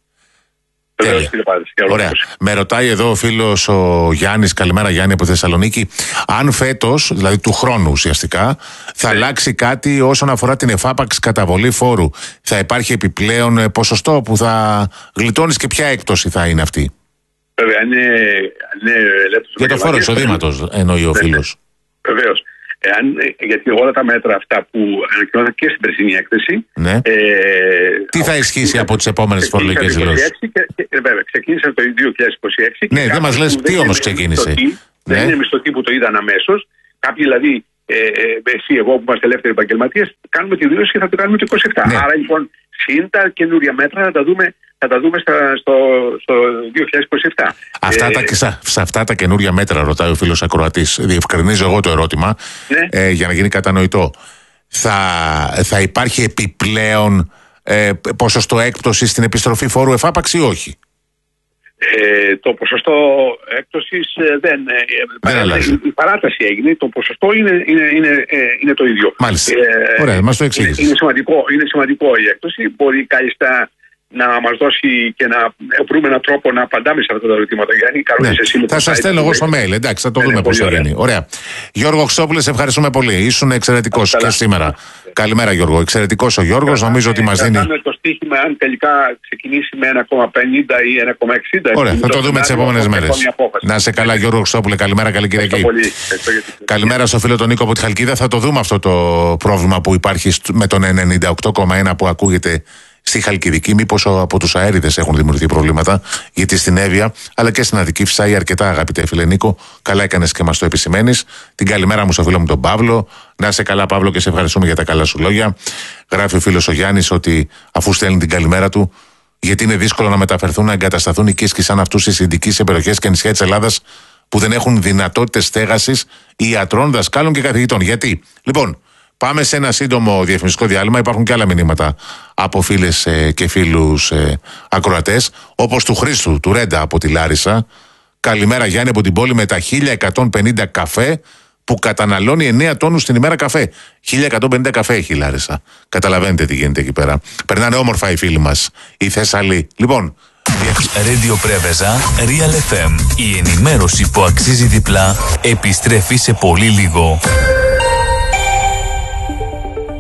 Ωραία. Με ρωτάει εδώ ο φίλος ο Γιάννης, καλημέρα Γιάννη από Θεσσαλονίκη, αν φέτος, δηλαδή του χρόνου ουσιαστικά, θα ναι. αλλάξει κάτι όσον αφορά την εφάπαξ καταβολή φόρου. Θα υπάρχει επιπλέον ποσοστό που θα γλιτώνεις και ποια έκπτωση θα είναι αυτή? Βέβαια, είναι, είναι για το φόρο εισοδήματος εννοεί ο φίλος. Βεβαίως. Εάν, γιατί όλα τα μέτρα αυτά που ανακοινώθηκαν και στην περσινή έκθεση. Ναι. Ε, Τι θα ισχύσει από τις επόμενες φορολογικές δηλώσεις? Βέβαια, ξεκίνησε το δύο χιλιάδες είκοσι έξι. Ναι, δεν μας λες τι όμως ξεκίνησε. Μισθωτή, ναι. Δεν είναι μισθωτοί που το είδαν αμέσως. Κάποιοι δηλαδή, ε, ε, εσύ, εγώ που είμαστε ελεύθεροι επαγγελματίες, κάνουμε τη δήλωση και θα το κάνουμε το είκοσι επτά. Ναι. Άρα λοιπόν, συν τα καινούρια μέτρα θα τα δούμε. Θα τα δούμε στα, στο, στο δύο χιλιάδες είκοσι επτά. Αυτά ε, τα, σε, σε αυτά τα καινούρια μέτρα, ρωτάει ο φίλος ακροατής, διευκρινίζω εγώ το ερώτημα, ναι. ε, για να γίνει κατανοητό. Θα, θα υπάρχει επιπλέον ε, ποσοστό έκπτωση στην επιστροφή φόρου εφάπαξη ή όχι? Ε, το ποσοστό έκπτωσης ε, δεν, ε, δεν αλλάζει. Η παράταση έγινε, το ποσοστό είναι, είναι, είναι, ε, είναι το ίδιο. Μάλιστα. Ε, Ωραία, μας το εξήγησες. Είναι, είναι, σημαντικό, είναι σημαντικό η έκπτωση. Μπορεί κάλλιστα να μας δώσει και να βρούμε έναν τρόπο να απαντάμε σε αυτά τα ερωτήματα. Γιάννη, ναι. εσύ θα σας στέλνω εγώ στο mail, εντάξει, θα το ναι, δούμε πώς θα γίνει. Ωραία. Γιώργο Χρυσόπουλε, σε ευχαριστούμε πολύ. Ήσουν εξαιρετικός και σήμερα. Yeah. Καλημέρα Γιώργο. Εξαιρετικός ο Γιώργος, yeah. νομίζω yeah. ότι μας θα δίνει. Θα το στοίχημα αν τελικά ξεκινήσει με ένα κόμμα πενήντα ή ένα κόμμα εξήντα. Ωραία, θα το δούμε τις επόμενες μέρες. Να σε καλά Γιώργο Χρυσόπουλε, καλημέρα, καλή Κυριακή. Καλημέρα στο φίλο τον Νίκο από τη Χαλκίδα. Θα το δούμε αυτό το πρόβλημα που υπάρχει με τον ενενήντα οκτώ κόμμα ένα που ακούγεται στη Χαλκιδική, μήπως από τους αέριδες έχουν δημιουργηθεί προβλήματα, γιατί στην Εύβοια αλλά και στην Αττική φυσάει αρκετά, αγαπητέ φίλε Νίκο. Καλά έκανες και μας το επισημαίνεις. Την καλημέρα μου στο φίλο μου τον Παύλο. Να είσαι καλά, Παύλο, και σε ευχαριστούμε για τα καλά σου λόγια. Γράφει ο φίλος ο Γιάννης ότι αφού στέλνει την καλημέρα του, γιατί είναι δύσκολο να μεταφερθούν, να εγκατασταθούν οικίσκοι σαν αυτούς οι συντικοί σε περιοχές και νησιά της Ελλάδας που δεν έχουν δυνατότητες στέγασης ιατρών, δασκάλων και καθηγητών. Γιατί, λοιπόν. Πάμε σε ένα σύντομο διαφημιστικό διάλειμμα. Υπάρχουν και άλλα μηνύματα από φίλες ε, και φίλους ε, ακροατές, όπως του Χρήστου, του Ρέντα από τη Λάρισα. Καλημέρα Γιάννη από την πόλη με τα χίλια εκατόν πενήντα καφέ που καταναλώνει εννέα τόνους την ημέρα καφέ. χίλια εκατόν πενήντα καφέ έχει η Λάρισα. Καταλαβαίνετε τι γίνεται εκεί πέρα. Περνάνε όμορφα οι φίλοι μας, οι Θεσσαλοί. Λοιπόν. Radio Πρέβεζα, Real εφ εμ. Η ενημέρωση που αξίζει διπλά επιστρέφει σε πολύ λίγο.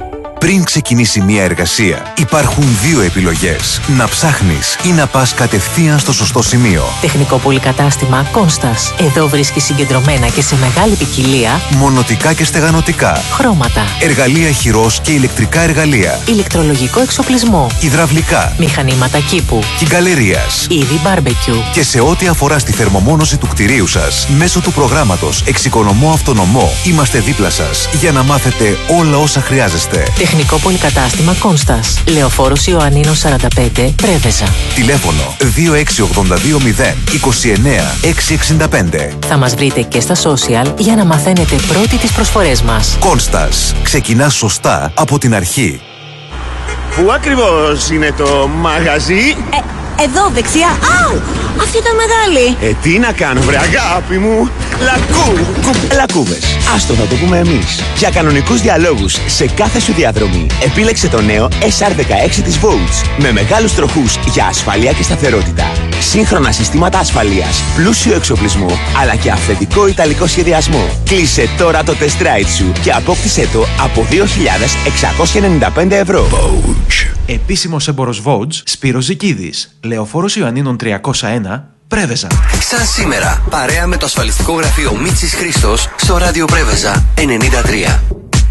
Πριν ξεκινήσει μια εργασία, υπάρχουν δύο επιλογές. Να ψάχνεις ή να πας κατευθείαν στο σωστό σημείο. Τεχνικό πολυκατάστημα Κόνστας. Εδώ βρίσκεις συγκεντρωμένα και σε μεγάλη ποικιλία μονοτικά και στεγανοτικά, χρώματα, εργαλεία χειρός και ηλεκτρικά εργαλεία, ηλεκτρολογικό εξοπλισμό, υδραυλικά, μηχανήματα κήπου, κυγκαλερίας, είδη μπάρμπεκιου. Και σε ό,τι αφορά στη θερμομόνωση του κτηρίου σας, μέσω του προγράμματος Εξοικονομώ Αυτονομό, είμαστε δίπλα σας για να μάθετε όλα όσα χρειάζεστε. Τεχνικό πολυκατάστημα Κόνστας. Λεωφόρος Ιωαννίνων σαράντα πέντε, Πρέβεζα. Τηλέφωνο δύο έξι οκτώ δύο μηδέν είκοσι εννέα εξακόσια εξήντα πέντε. Θα μας βρείτε και στα social για να μαθαίνετε πρώτοι τις προσφορές μας. Κόνστας. Ξεκινά σωστά από την αρχή. Πού ακριβώς είναι το μαγαζί? Ε, εδώ δεξιά. Άου! Αυτή ήταν μεγάλη. Ε, τι να κάνω, βρε αγάπη μου. Λακού, κου, λακκούβες. Άστο, θα το πούμε εμείς. Για κανονικούς διαλόγους σε κάθε σου διαδρομή, επίλεξε το νέο ες αρ δεκαέξι της Volts. Με μεγάλους τροχούς για ασφαλεία και σταθερότητα. Σύγχρονα συστήματα ασφαλείας, πλούσιο εξοπλισμό, αλλά και αυθεντικό ιταλικό σχεδιασμό. Κλείσε τώρα το test drive σου και απόκτησέ το από δύο χιλιάδες εξακόσια ενενήντα πέντε ευρώ. Volts. Επίσημος έμπορος Volts, Σπύρος Ζικίδης. Λεωφόρος Ιωαννίνων τριακόσια ένα, Πρέβεζα. Σαν σήμερα, παρέα με το ασφαλιστικό γραφείο Μίτσης Χρήστος στο ράδιο Πρέβεζα ενενήντα τρία.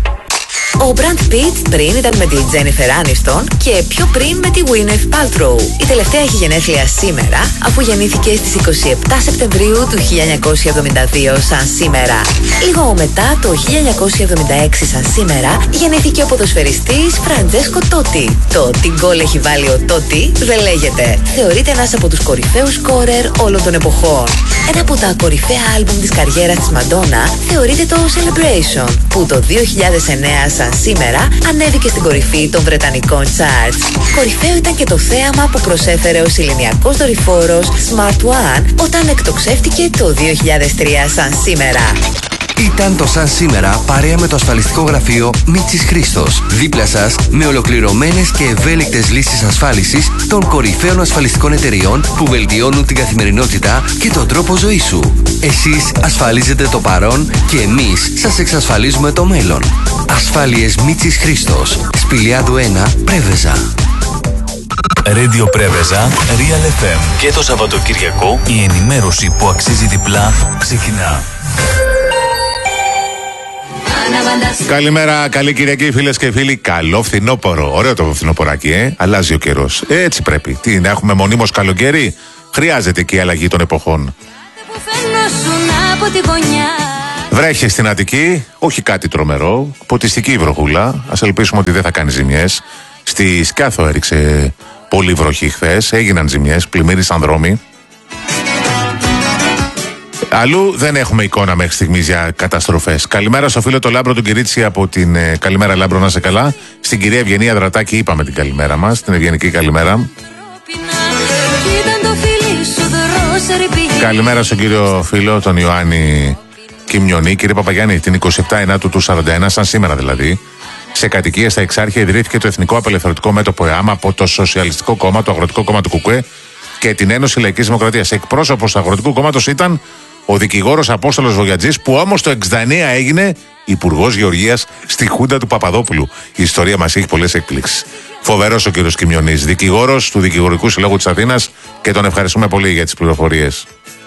Ο Brad Pitt πριν ήταν με τη Jennifer Aniston και πιο πριν με τη Gwyneth Paltrow. Η τελευταία έχει γενέθλια σήμερα, αφού γεννήθηκε στις είκοσι επτά Σεπτεμβρίου του χίλια εννιακόσια εβδομήντα δύο σαν σήμερα. Λίγο μετά, το χίλια εννιακόσια εβδομήντα έξι σαν σήμερα, γεννήθηκε ο ποδοσφαιριστής Φραντζέσκο Τότι. Το τι γκολ έχει βάλει ο Τότι δεν λέγεται. Θεωρείται ένας από τους κορυφαίους σκόρερ όλων των εποχών. Ένα από τα κορυφαία άλμπουμ της καριέρας της Μαντόνα θεωρείται το Celebration, που το δύο χιλιάδες εννέα σαν σήμερα ανέβηκε στην κορυφή των βρετανικών charts. Κορυφαίο ήταν και το θέαμα που προσέφερε ο σιλινιακός δορυφόρος Smart One όταν εκτοξεύτηκε το δύο χιλιάδες τρία σαν σήμερα. Ήταν το Σαν Σήμερα παρέα με το ασφαλιστικό γραφείο Μίτσης Χρήστος. Δίπλα σας με ολοκληρωμένες και ευέλικτες λύσεις ασφάλισης των κορυφαίων ασφαλιστικών εταιριών που βελτιώνουν την καθημερινότητα και τον τρόπο ζωής σου. Εσείς ασφαλίζετε το παρόν και εμείς σας εξασφαλίζουμε το μέλλον. Ασφάλειες Μίτσης Χρήστος. Σπηλιάδου ένα, Πρέβεζα. Radio Πρέβεζα, Real εφ εμ. Και το Σαββατοκυριακό η ενημέρωση που αξίζει διπλά ξεκινά. Καλημέρα, καλή Κυριακή, φίλες και φίλοι. Καλό φθινόπωρο. Ωραίο το φθινοπωράκι, ε. Αλλάζει ο καιρός. Έτσι πρέπει. Τι, να έχουμε μονίμως καλοκαίρι. Χρειάζεται και η αλλαγή των εποχών. Βρέχει στην Αττική, όχι κάτι τρομερό. Ποτιστική βροχούλα. Ας ελπίσουμε ότι δεν θα κάνει ζημιές. Στη Σκάθο έριξε πολύ βροχή χθες. Έγιναν ζημιές, πλημμύρισαν δρόμοι. Αλλού δεν έχουμε εικόνα μέχρι στιγμής για καταστροφές. Καλημέρα στο φίλο το Λάμπρο του Κυρίτσι από την. Ε, καλημέρα, Λάμπρο, να σε καλά. Στην κυρία Ευγενία Δρατάκη είπαμε την καλημέρα μας, την ευγενική καλημέρα. Καλημέρα στον κύριο φίλο, τον Ιωάννη Κιμιονή. Κύριε Παπαγιάννη, την εικοστή εβδόμη Ιανουαρίου του σαράντα ένα, σαν σήμερα δηλαδή, σε κατοικία στα Εξάρχεια ιδρύθηκε το Εθνικό Απελευθερωτικό Μέτωπο ΕΑΜ από το Σοσιαλιστικό Κόμμα, το Αγροτικό Κόμμα του Κουκουέ και την Ένωση Λαϊκής Δημοκρατίας. Εκπρόσωπος του Αγροτικού Κόμματος ήταν ο δικηγόρος Απόστολος Βογιατζής, που όμως το εξήντα εννέα έγινε υπουργός Γεωργίας στη Χούντα του Παπαδόπουλου. Η ιστορία μας έχει πολλές εκπλήξεις. Φοβερός ο κύριος Κιμιονής, δικηγόρος του Δικηγορικού Συλλόγου της Αθήνας, και τον ευχαριστούμε πολύ για τις πληροφορίες.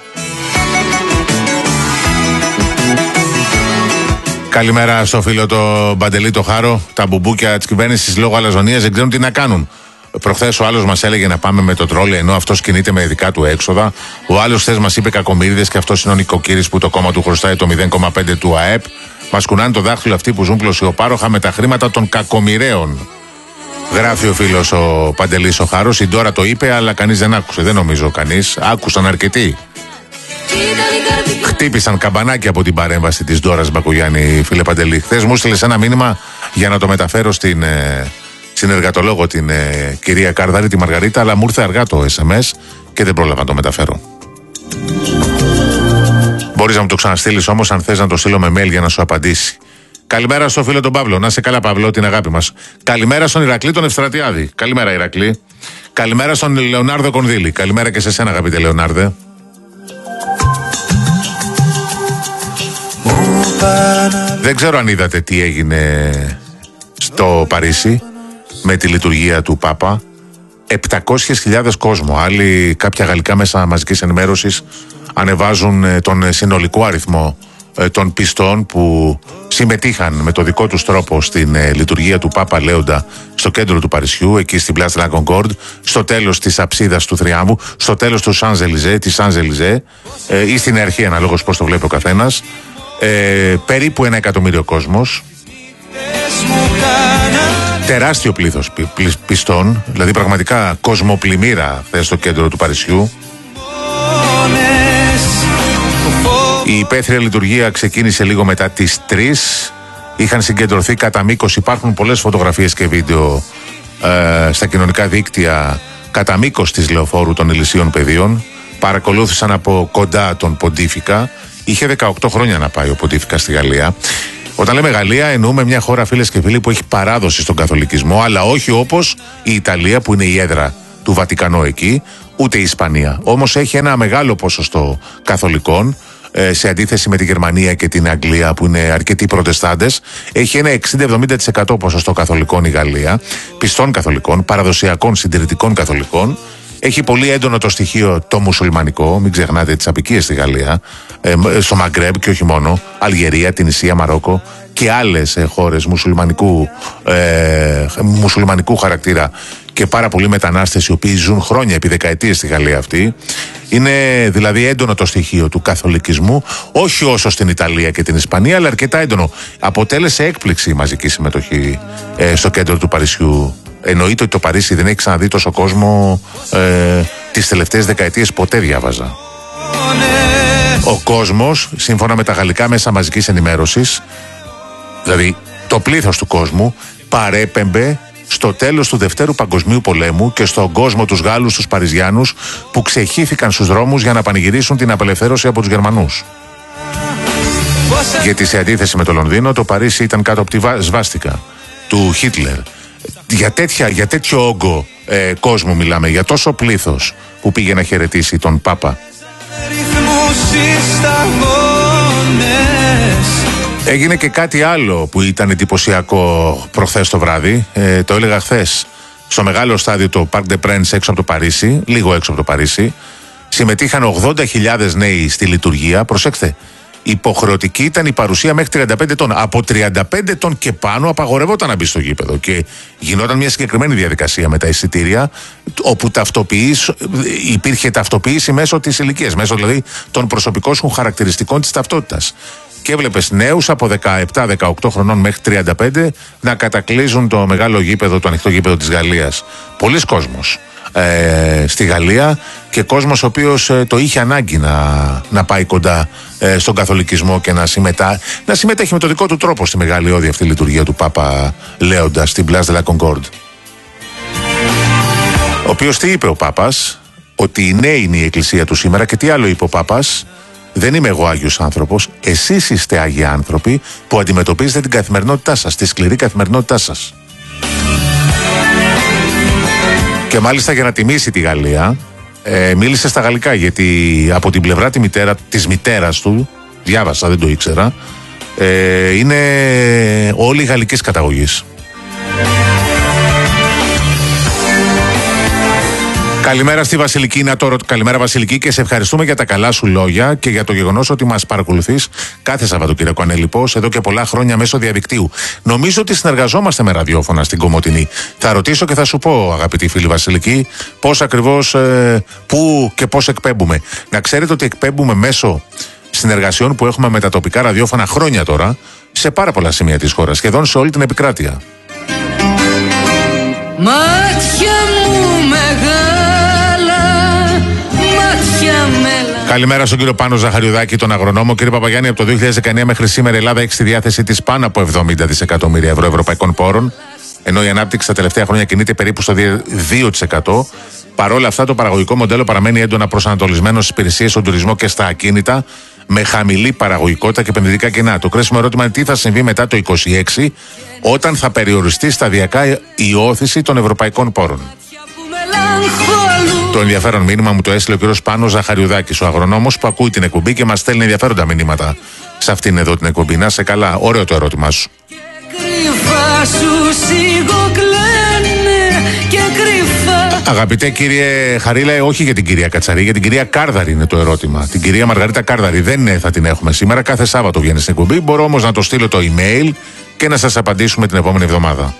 Καλημέρα στο φίλο το Μπαντελή το Χάρο. Τα μπουμπούκια της κυβέρνησης λόγω αλαζονίας δεν ξέρουν τι να κάνουν. Προχθές ο άλλος μας έλεγε να πάμε με το τρόλε, ενώ αυτός κινείται με δικά του έξοδα. Ο άλλος χθες μας είπε κακομοίριδες, και αυτός είναι ο νοικοκύρης που το κόμμα του χρωστάει το μηδέν κόμμα πέντε του ΑΕΠ. Μας κουνάνε το δάχτυλο αυτοί που ζουν πλωσιοπάροχα με τα χρήματα των κακομοιραίων. Γράφει ο φίλος ο Παντελής ο Χάρος. Η Ντόρα το είπε, αλλά κανείς δεν άκουσε. Δεν νομίζω κανείς. Άκουσαν αρκετοί. Χτύπησαν καμπανάκι από την παρέμβαση της Ντόρας Μπακογιάννη, φίλε Παντελή. Χθες μου έστειλες ένα μήνυμα για να το μεταφέρω στην ε, συνεργατολόγο, την ε, κυρία Καρδάρη, τη Μαργαρίτα, αλλά μου ήρθε αργά το ες εμ ες και δεν πρόλαβα να το μεταφέρω. Μπορείς να μου το ξαναστείλεις όμως, αν θες να το στείλω με mail για να σου απαντήσει. Καλημέρα στο φίλο τον Παύλο. Να σε καλά, Παύλο, την αγάπη μας. Καλημέρα στον Ηρακλή τον Ευστρατιάδη. Καλημέρα, Ηρακλή. Καλημέρα στον Λεωνάρδο Κονδύλη. Καλημέρα και σε σένα, αγαπητέ Λεωνάρδε. Δεν ξέρω αν είδατε τι έγινε το Παρίσι με τη λειτουργία του Πάπα. επτακόσιες χιλιάδες κόσμο. Άλλοι, κάποια γαλλικά μέσα μαζικής ενημέρωσης ανεβάζουν τον συνολικό αριθμό των πιστών που συμμετείχαν με το δικό τους τρόπο στην ε, λειτουργία του Πάπα Λέοντα στο κέντρο του Παρισιού, εκεί στην Place de la Concorde, στο τέλος της αψίδας του Θριάμβου, στο τέλος του Champs-Élysées, της Champs-Élysées ε, ή στην αρχή, αναλόγως πώς το βλέπει ο καθένας. Ε, περίπου ένα εκατομμύριο κόσμος. Τεράστιο πλήθος πι, πι, πιστών, δηλαδή πραγματικά κοσμοπλημμύρα χθες στο κέντρο του Παρισιού. Η υπαίθρια λειτουργία ξεκίνησε λίγο μετά τις τρεις. Είχαν συγκεντρωθεί κατά μήκος, υπάρχουν πολλές φωτογραφίες και βίντεο ε, στα κοινωνικά δίκτυα κατά μήκος της λεωφόρου των Ελυσίων Πεδίων. Παρακολούθησαν από κοντά τον Ποντίφικα. Είχε δεκαοκτώ χρόνια να πάει ο Ποντίφικα στη Γαλλία. Όταν λέμε Γαλλία, εννοούμε μια χώρα, φίλες και φίλοι, που έχει παράδοση στον καθολικισμό, αλλά όχι όπως η Ιταλία, που είναι η έδρα του Βατικανού εκεί, ούτε η Ισπανία. Όμως έχει ένα μεγάλο ποσοστό καθολικών, σε αντίθεση με τη Γερμανία και την Αγγλία, που είναι αρκετοί προτεστάντες. Έχει ένα εξήντα με εβδομήντα τοις εκατό ποσοστό καθολικών η Γαλλία, πιστών καθολικών, παραδοσιακών συντηρητικών καθολικών. Έχει πολύ έντονο το στοιχείο το μουσουλμανικό, μην ξεχνάτε τις αποικίες στη Γαλλία, ε, στο Μαγκρέμπ και όχι μόνο, Αλγερία, Τινησία, Μαρόκο και άλλες ε, χώρες μουσουλμανικού, ε, μουσουλμανικού χαρακτήρα και πάρα πολλοί μετανάστες οι οποίοι ζουν χρόνια, επί δεκαετίες στη Γαλλία αυτή. Είναι δηλαδή έντονο το στοιχείο του καθολικισμού, όχι όσο στην Ιταλία και την Ισπανία, αλλά αρκετά έντονο. Αποτέλεσε έκπληξη η μαζική συμμετοχή ε, στο κέντρο του Παρισιού. Εννοείται ότι το Παρίσι δεν έχει ξαναδεί τόσο κόσμο ε, τις τελευταίες δεκαετίες, ποτέ διάβαζα. Ο κόσμος, σύμφωνα με τα γαλλικά μέσα μαζικής ενημέρωσης, δηλαδή το πλήθος του κόσμου, παρέπεμπε στο τέλος του Δευτέρου Παγκοσμίου Πολέμου και στον κόσμο, τους Γάλλους, τους Παριζιάνους, που ξεχύθηκαν στους δρόμους για να πανηγυρίσουν την απελευθέρωση από τους Γερμανούς. Γιατί σε αντίθεση με το Λονδίνο, το Παρίσι ήταν κάτω από τη σβάστικα του Χίτλερ. Για, τέτοια, για τέτοιο όγκο ε, κόσμου μιλάμε, για τόσο πλήθος που πήγε να χαιρετήσει τον Πάπα. Έγινε και κάτι άλλο που ήταν εντυπωσιακό προχθές το βράδυ, ε, το έλεγα χθες, στο μεγάλο στάδιο το Parc des Princes έξω από το Παρίσι, λίγο έξω από το Παρίσι, συμμετείχαν ογδόντα χιλιάδες νέοι στη λειτουργία. Προσέξτε, υποχρεωτική ήταν η παρουσία μέχρι τριάντα πέντε ετών. Από τριάντα πέντε ετών και πάνω απαγορευόταν να μπει στο γήπεδο και γινόταν μια συγκεκριμένη διαδικασία με τα εισιτήρια, όπου ταυτοποιείς, υπήρχε ταυτοποίηση μέσω της ηλικίας, μέσω δηλαδή των προσωπικών σου χαρακτηριστικών της ταυτότητας. Και έβλεπες νέους από δεκαεπτά δεκαοκτώ χρονών μέχρι τριάντα πέντε να κατακλείζουν το μεγάλο γήπεδο, το ανοιχτό γήπεδο της Γαλλίας. Πολλοί κόσμος ε, στη Γαλλία και κόσμος ο οποίος ε, το είχε ανάγκη να, να πάει κοντά ε, στον καθολικισμό και να, συμμετά, να συμμετέχει με το δικό του τρόπο στη μεγάλη όδη αυτή λειτουργία του Πάπα Λέοντα στην Place de la Concorde. Ο οποίος τι είπε ο Πάπας? Ότι η νέη είναι η εκκλησία του σήμερα. Και τι άλλο είπε ο Πάπας? Δεν είμαι εγώ Άγιος άνθρωπος, εσείς είστε Άγιοι άνθρωποι που αντιμετωπίζετε την καθημερινότητά σας, τη σκληρή καθημερινότητά σας. Και μάλιστα για να τιμήσει τη Γαλλία, ε, μίλησε στα γαλλικά, γιατί από την πλευρά τη μητέρα, της μητέρας του, διάβασα, δεν το ήξερα, ε, είναι όλοι γαλλικής καταγωγής. Καλημέρα στη Βασιλική, είναι τώρα. Καλημέρα Βασιλική, και σε ευχαριστούμε για τα καλά σου λόγια και για το γεγονός ότι μας παρακολουθείς κάθε Σαββατοκύριακο ανελιπώς εδώ και πολλά χρόνια μέσω διαδικτύου. Νομίζω ότι συνεργαζόμαστε με ραδιόφωνα στην Κομοτηνή. Θα ρωτήσω και θα σου πω, αγαπητή φίλη Βασιλική, πώς ακριβώς, ε, πού και πώς εκπέμπουμε. Να ξέρετε ότι εκπέμπουμε μέσω συνεργασιών που έχουμε με τα τοπικά ραδιόφωνα χρόνια τώρα σε πάρα πολλά σημεία της χώρας, σχεδόν σε όλη την επικράτεια. Μάτια μου μεγάλα, μάτια μέλα. Καλημέρα στον κύριο Πάνο Ζαχαριουδάκη, τον αγρονόμο. Κύριε Παπαγιάννη, από το δύο χιλιάδες δεκαεννιά μέχρι σήμερα η Ελλάδα έχει στη διάθεση της πάνω από εβδομήντα δισεκατομμύρια ευρώ ευρωπαϊκών πόρων, ενώ η ανάπτυξη τα τελευταία χρόνια κινείται περίπου στο δύο τοις εκατό. Παρ' όλα αυτά, το παραγωγικό μοντέλο παραμένει έντονα προσανατολισμένο στις υπηρεσίες, στον τουρισμό και στα ακίνητα, με χαμηλή παραγωγικότητα και επενδυτικά κενά. Το κρίσιμο ερώτημα είναι τι θα συμβεί μετά το είκοσι έξι, όταν θα περιοριστεί σταδιακά η όθηση των ευρωπαϊκών πόρων. Το ενδιαφέρον μήνυμα μου το έστειλε ο κύριος Πάνος Ζαχαριουδάκης, ο αγρονόμος που ακούει την εκπομπή και μας στέλνει ενδιαφέροντα μηνύματα σε αυτήν εδώ την εκπομπή. Να σε καλά, ωραίο το ερώτημά σου. Κρυφά σου σιγοκλαίνε και κρυφά. Αγαπητέ κύριε Χαρίλα, όχι για την κυρία Κατσαρή, για την κυρία Κάρδαρη είναι το ερώτημα. Την κυρία Μαργαρίτα Κάρδαρη δεν είναι, θα την έχουμε σήμερα. Κάθε Σάββατο βγαίνει στην εκπομπή. Μπορώ όμως να το στείλω το email και να σας απαντήσουμε την επόμενη εβδομάδα.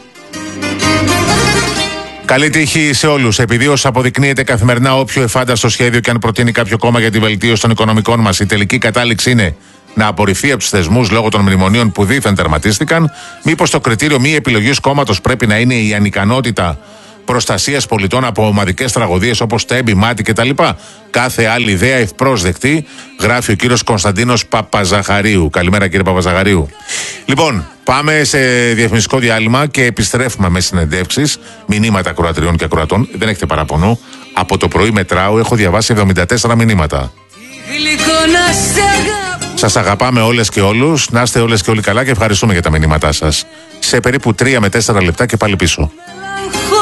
Καλή τύχη σε όλους. Επειδή ως αποδεικνύεται καθημερινά, όποιο εφάνταστο σχέδιο και αν προτείνει κάποιο κόμμα για τη βελτίωση των οικονομικών μας, η τελική κατάληξη είναι να απορριφθεί από τους θεσμούς λόγω των μνημονίων που δήθεν τερματίστηκαν, μήπως το κριτήριο μη επιλογής κόμματος πρέπει να είναι η ανικανότητα προστασίας πολιτών από ομαδικές τραγωδίες όπως τέμπη, μάτι κτλ. Κάθε άλλη ιδέα ευπρόσδεκτη, γράφει ο κύριος Κωνσταντίνος Παπαζαχαρίου. Καλημέρα κύριε Παπαζαχαρίου. Λοιπόν, πάμε σε διαφημιστικό διάλειμμα και επιστρέφουμε με συνεντεύξεις, μηνύματα ακροατριών και ακροατών. Δεν έχετε παραπονό. Από το πρωί μετράω, έχω διαβάσει εβδομήντα τέσσερα μηνύματα. Σας αγαπάμε όλες και όλους. Να είστε όλες και όλοι καλά και ευχαριστούμε για τα μηνύματά σας. Σε περίπου τρία με τέσσερα λεπτά και πάλι πίσω.